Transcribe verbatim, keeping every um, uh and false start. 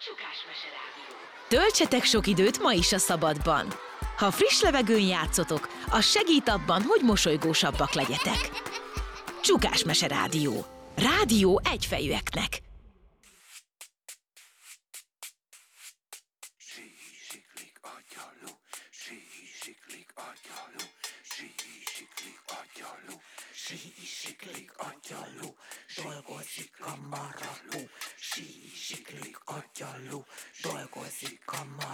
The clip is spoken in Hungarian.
Töltsetek sok időt ma is a szabadban. Ha friss levegőn játszotok, az segít abban, hogy mosolygósabbak legyetek. Csukás Mese Rádió. Rádió egyfejűeknek. Sísiklik agyalú, sísiklik agyalú, sísiklik agyalú, sísiklik agyalú, dolgozik a marahú, sísiklik agyalú, dolgozik a marahú.